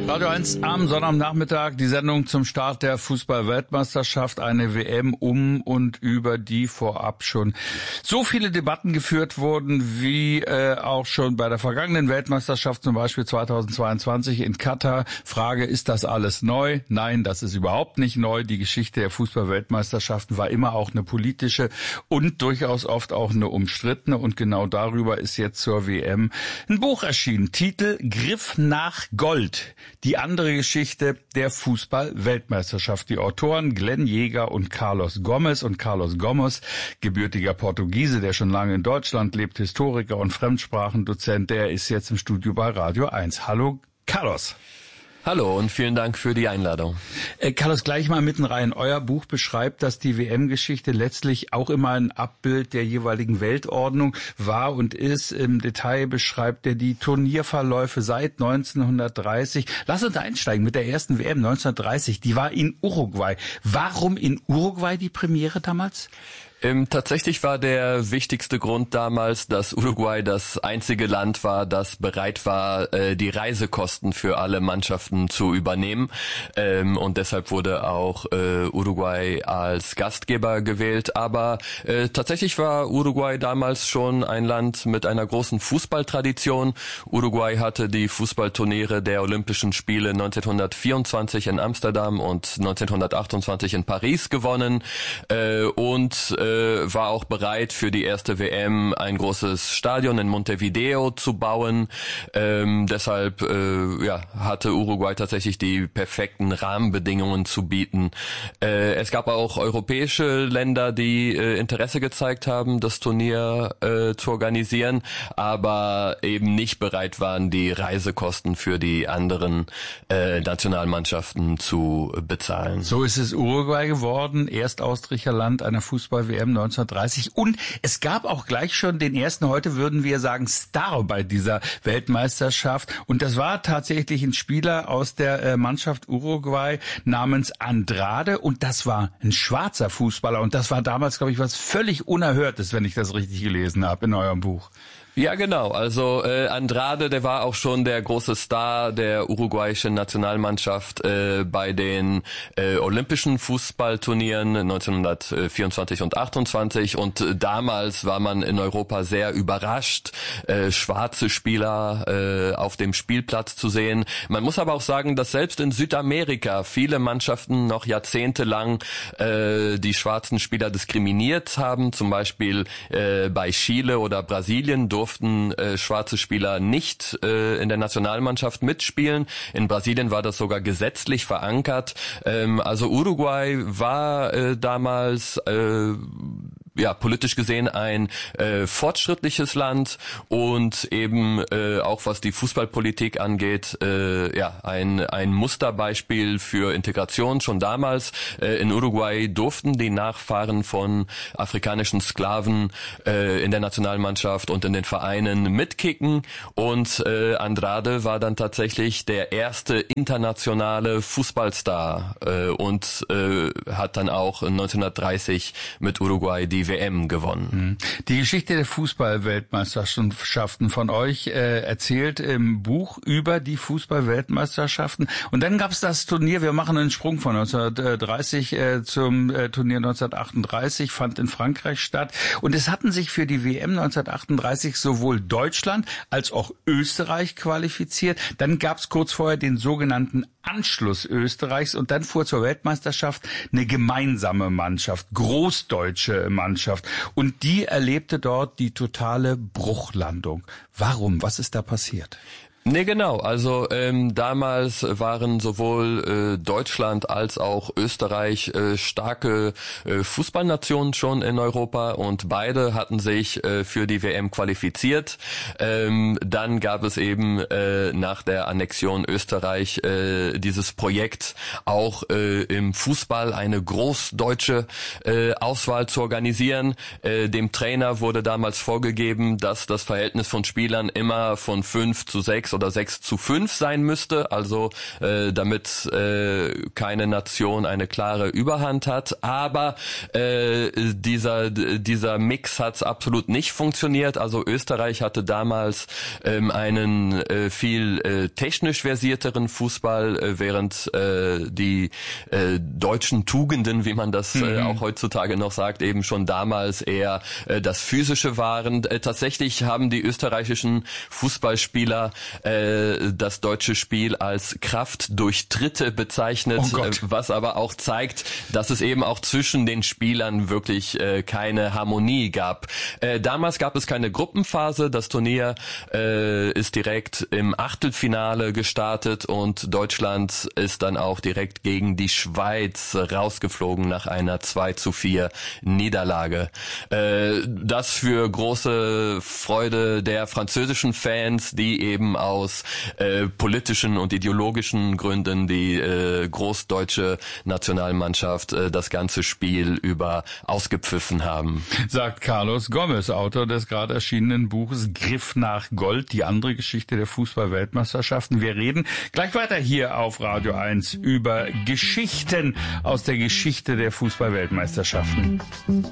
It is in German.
Radio 1 am Sonnabendnachmittag, die Sendung zum Start der Fußball-Weltmeisterschaft, eine WM um und über die vorab schon so viele Debatten geführt wurden, wie auch schon bei der vergangenen Weltmeisterschaft, zum Beispiel 2022 in Katar. Frage, ist das alles neu? Nein, das ist überhaupt nicht neu. Die Geschichte der Fußball-Weltmeisterschaften war immer auch eine politische und durchaus oft auch eine umstrittene, und genau darüber ist jetzt zur WM ein Buch erschienen. Titel Griff nach Gold. Die andere Geschichte der Fußball-Weltmeisterschaft. Die Autoren Glenn Jäger und Carlos Gomes. Und Carlos Gomes, gebürtiger Portugiese, der schon lange in Deutschland lebt, Historiker und Fremdsprachendozent, der ist jetzt im Studio bei Radio 1. Hallo, Carlos. Hallo und vielen Dank für die Einladung. Carlos, gleich mal mitten rein. Euer Buch beschreibt, dass die WM-Geschichte letztlich auch immer ein Abbild der jeweiligen Weltordnung war und ist. Im Detail beschreibt er die Turnierverläufe seit 1930. Lass uns einsteigen mit der ersten WM 1930. Die war in Uruguay. Warum in Uruguay die Premiere damals? Tatsächlich war der wichtigste Grund damals, dass Uruguay das einzige Land war, das bereit war, die Reisekosten für alle Mannschaften zu übernehmen. Und deshalb wurde auch Uruguay als Gastgeber gewählt. Aber tatsächlich war Uruguay damals schon ein Land mit einer großen Fußballtradition. Uruguay hatte die Fußballturniere der Olympischen Spiele 1924 in Amsterdam und 1928 in Paris gewonnen. Und war auch bereit, für die erste WM ein großes Stadion in Montevideo zu bauen. Deshalb hatte Uruguay tatsächlich die perfekten Rahmenbedingungen zu bieten. Es gab auch europäische Länder, die Interesse gezeigt haben, das Turnier zu organisieren, aber eben nicht bereit waren, die Reisekosten für die anderen Nationalmannschaften zu bezahlen. So ist es Uruguay geworden, Erstausrichterland einer Fußball-WM 1930. Und es gab auch gleich schon den ersten, heute würden wir sagen, Star bei dieser Weltmeisterschaft. Und das war tatsächlich ein Spieler aus der Mannschaft Uruguay namens Andrade. Und das war ein schwarzer Fußballer. Und das war damals, glaube ich, was völlig Unerhörtes, wenn ich das richtig gelesen habe in eurem Buch. Ja, genau. Also Andrade, der war auch schon der große Star der uruguayischen Nationalmannschaft bei den olympischen Fußballturnieren 1924 und 28. Und damals war man in Europa sehr überrascht, schwarze Spieler auf dem Spielplatz zu sehen. Man muss aber auch sagen, dass selbst in Südamerika viele Mannschaften noch jahrzehntelang die schwarzen Spieler diskriminiert haben. Zum Beispiel bei Chile oder Brasilien durften schwarze Spieler nicht in der Nationalmannschaft mitspielen. In Brasilien war das sogar gesetzlich verankert. Also Uruguay war damals politisch gesehen ein fortschrittliches Land und eben auch was die Fußballpolitik angeht, ein Musterbeispiel für Integration. Schon damals in Uruguay durften die Nachfahren von afrikanischen Sklaven in der Nationalmannschaft und in den Vereinen mitkicken, und Andrade war dann tatsächlich der erste internationale Fußballstar und hat dann auch 1930 mit Uruguay die WM gewonnen. Die Geschichte der Fußball-Weltmeisterschaften von euch erzählt im Buch über die Fußball-Weltmeisterschaften. Und dann gab es das Turnier, wir machen einen Sprung von 1930 zum Turnier 1938, fand in Frankreich statt. Und es hatten sich für die WM 1938 sowohl Deutschland als auch Österreich qualifiziert. Dann gab es kurz vorher den sogenannten Anschluss Österreichs, und dann fuhr zur Weltmeisterschaft eine gemeinsame Mannschaft, großdeutsche Mannschaft, und die erlebte dort die totale Bruchlandung. Warum? Was ist da passiert? Nee, genau. Also damals waren sowohl Deutschland als auch Österreich starke Fußballnationen schon in Europa, und beide hatten sich für die WM qualifiziert. Dann gab es eben nach der Annexion Österreich dieses Projekt, auch im Fußball eine großdeutsche Auswahl zu organisieren. Dem Trainer wurde damals vorgegeben, dass das Verhältnis von Spielern immer von 5:6 6 oder 6:5 sein müsste, also damit keine Nation eine klare Überhand hat. Aber dieser Mix hat absolut nicht funktioniert. Also Österreich hatte damals einen viel technisch versierteren Fußball, während die deutschen Tugenden, wie man das auch heutzutage noch sagt, eben schon damals eher das Physische waren. Tatsächlich haben die österreichischen Fußballspieler das deutsche Spiel als Kraft durch Tritte bezeichnet, was aber auch zeigt, dass es eben auch zwischen den Spielern wirklich keine Harmonie gab. Damals gab es keine Gruppenphase. Das Turnier ist direkt im Achtelfinale gestartet und Deutschland ist dann auch direkt gegen die Schweiz rausgeflogen nach einer 2:4 Niederlage. Das für große Freude der französischen Fans, die eben aus politischen und ideologischen Gründen die großdeutsche Nationalmannschaft das ganze Spiel über ausgepfiffen haben. Sagt Carlos Gomez, Autor des gerade erschienenen Buches Griff nach Gold, die andere Geschichte der Fußball-Weltmeisterschaften. Wir reden gleich weiter hier auf Radio 1 über Geschichten aus der Geschichte der Fußball-Weltmeisterschaften.